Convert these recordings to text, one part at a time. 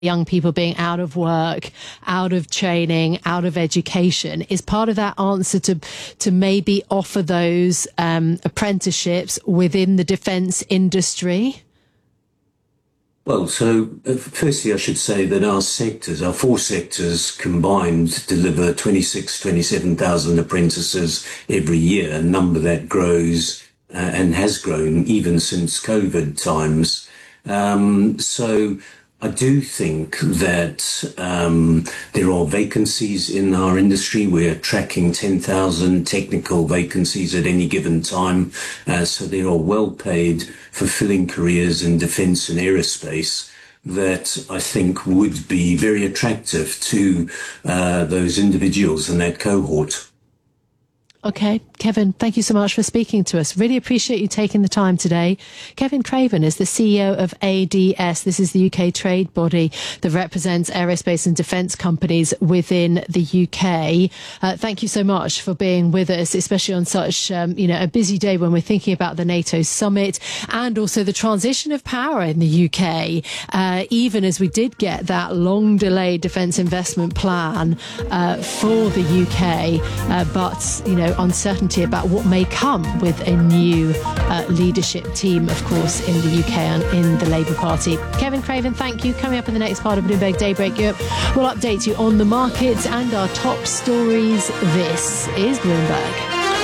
young people being out of work, out of training, out of education. Is part of that answer to maybe offer those apprenticeships within the defence industry? Well, so firstly, I should say that our four sectors combined deliver 27,000 apprentices every year, a number that grows and has grown even since COVID times. So I do think that there are vacancies in our industry. We're tracking 10,000 technical vacancies at any given time. So there are well-paid, fulfilling careers in defence and aerospace that I think would be very attractive to those individuals in that cohort. Okay, Kevin, thank you so much for speaking to us. Really appreciate you taking the time today. Kevin Craven is the CEO of ADS. This is the UK trade body that represents aerospace and defence companies within the UK. Thank you so much for being with us, especially on such a busy day when we're thinking about the NATO summit and also the transition of power in the UK. Even as we did get that long delayed defence investment plan for the UK, but uncertainty about what may come with a new leadership team, of course, in the UK and in the Labour Party. Kevin Craven, thank you. Coming up in the next part of Bloomberg Daybreak Europe, we'll update you on the markets and our top stories. This is Bloomberg.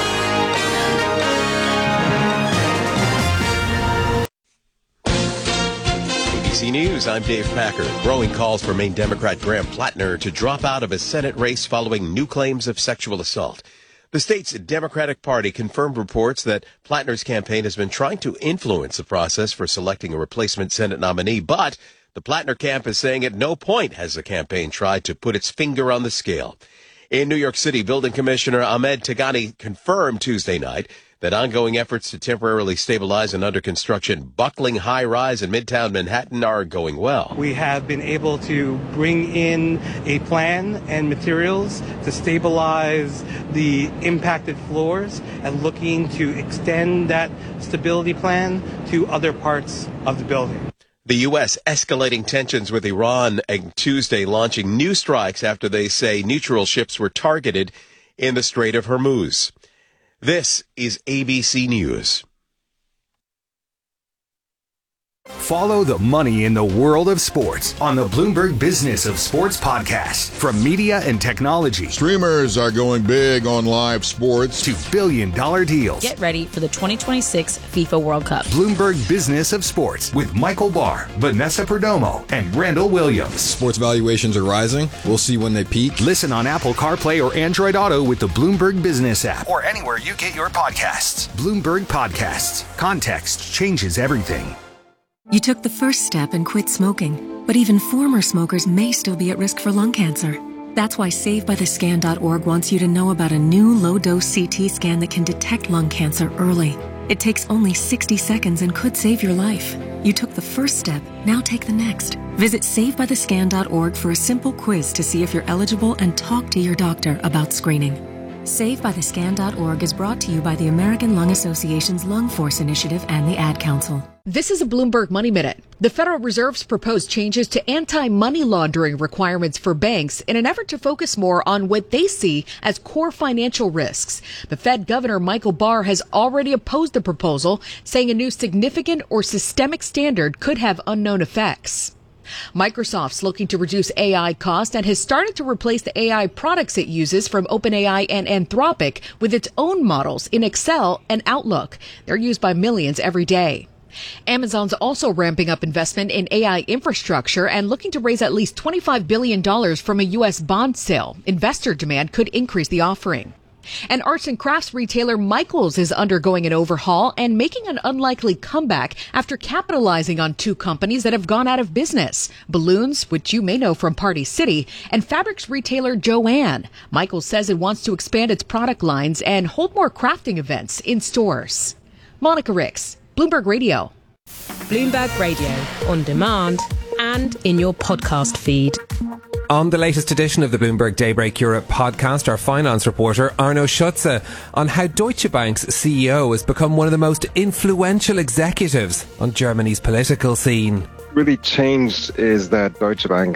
ABC News, I'm Dave Packer. Growing calls for Maine Democrat Graham Plattner to drop out of a Senate race following new claims of sexual assault. The state's Democratic Party confirmed reports that Plattner's campaign has been trying to influence the process for selecting a replacement Senate nominee, but the Plattner camp is saying at no point has the campaign tried to put its finger on the scale. In New York City, Building Commissioner Ahmed Tagani confirmed Tuesday night that ongoing efforts to temporarily stabilize an under-construction buckling high-rise in Midtown Manhattan are going well. We have been able to bring in a plan and materials to stabilize the impacted floors and looking to extend that stability plan to other parts of the building. The U.S. escalating tensions with Iran and Tuesday launching new strikes after they say neutral ships were targeted in the Strait of Hormuz. This is ABC News. Follow the money in the world of sports on the Bloomberg Business of Sports podcast. From media and technology, streamers are going big on live sports, to billion-dollar deals. Get ready for the 2026 FIFA World Cup. Bloomberg Business of Sports with Michael Barr, Vanessa Perdomo, and Randall Williams. Sports valuations are rising. We'll see when they peak. Listen on Apple CarPlay or Android Auto with the Bloomberg Business app or anywhere you get your podcasts. Bloomberg Podcasts. Context changes everything. You took the first step and quit smoking, but even former smokers may still be at risk for lung cancer. That's why SaveByTheScan.org wants you to know about a new low-dose CT scan that can detect lung cancer early. It takes only 60 seconds and could save your life. You took the first step, now take the next. Visit SaveByTheScan.org for a simple quiz to see if you're eligible and talk to your doctor about screening. SaveByTheScan.org is brought to you by the American Lung Association's Lung Force Initiative and the Ad Council. This is a Bloomberg Money Minute. The Federal Reserve's proposed changes to anti-money laundering requirements for banks in an effort to focus more on what they see as core financial risks. The Fed Governor Michael Barr has already opposed the proposal, saying a new significant or systemic standard could have unknown effects. Microsoft's looking to reduce AI cost and has started to replace the AI products it uses from OpenAI and Anthropic with its own models in Excel and Outlook. They're used by millions every day. Amazon's also ramping up investment in AI infrastructure and looking to raise at least $25 billion from a U.S. bond sale. Investor demand could increase the offering. And arts and crafts retailer Michaels is undergoing an overhaul and making an unlikely comeback after capitalizing on two companies that have gone out of business. Balloons, which you may know from Party City, and fabrics retailer Joanne. Michaels says it wants to expand its product lines and hold more crafting events in stores. Monica Ricks, Bloomberg Radio. Bloomberg Radio, on demand and in your podcast feed. On the latest edition of the Bloomberg Daybreak Europe podcast, our finance reporter Arno Schutze on how Deutsche Bank's CEO has become one of the most influential executives on Germany's political scene. really changed is that Deutsche Bank